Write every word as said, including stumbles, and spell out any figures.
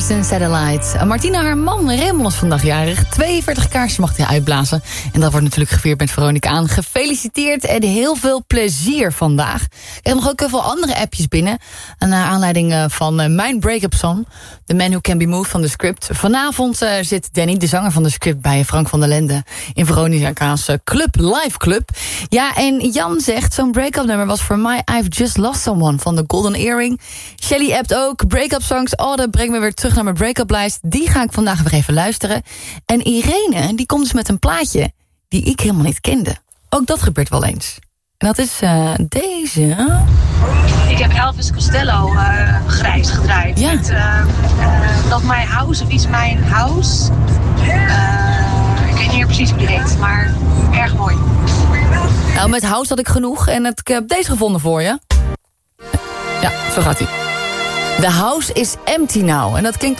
en Satellite. Martina, haar man Raymond is vandaag jarig. tweeënveertig kaarsjes mag hij uitblazen. En dat wordt natuurlijk gevierd met Veronica aan. Gefeliciteerd en heel veel plezier vandaag. Ik heb nog ook heel veel andere appjes binnen. Naar aanleiding van mijn break-up song. The Man Who Can Be Moved van The Script. Vanavond uh, zit Danny, de zanger van The Script, bij Frank van der Lende in Veronica's Club, Live Club. Ja, en Jan zegt, zo'n break-up nummer was voor mij I've Just Lost Someone van The Golden Earring. Shelly appt ook, break-up songs, oh, dat brengt me weer terug naar mijn break-up lijst. Die ga ik vandaag weer even luisteren. En Irene, die komt dus met een plaatje die ik helemaal niet kende. Ook dat gebeurt wel eens. En dat is uh, deze. Ik heb Elvis Costello uh, grijs gedraaid. Ja. Met uh, uh, dat My House of Is Mijn House. Uh, ik weet niet meer precies hoe die heet, maar erg mooi. Nou, met House had ik genoeg en het, ik heb deze gevonden voor je. Ja, zo gaat hij. The House is Empty Now. En dat klinkt